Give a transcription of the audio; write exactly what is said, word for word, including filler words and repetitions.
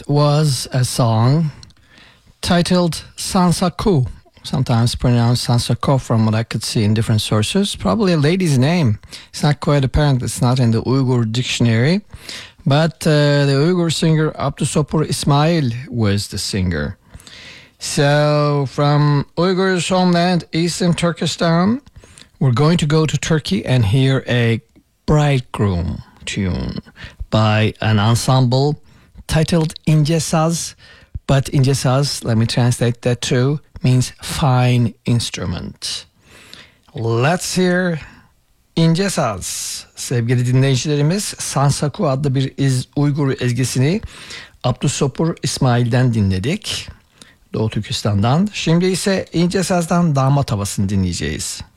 was a song titled Sansaku, sometimes pronounced Sansako from what I could see in different sources. Probably a lady's name. It's not quite apparent. It's not in the Uyghur dictionary. But uh, the Uyghur singer Abdusopur Ismail was the singer. So from Uyghur's homeland, Eastern Turkestan, we're going to go to Turkey and hear a bridegroom tune by an ensemble titled İnce Saz. But İnce Saz, let me translate that too, means fine instrument. Let's hear İnce Saz. Sevgili dinleyicilerimiz, Sansaku adlı bir iz, Uygur ezgisini Abdusopur İsmail'den dinledik. Doğu Türkistan'dan. Şimdi ise İnce Saz'dan Damat Havası'nı dinleyeceğiz.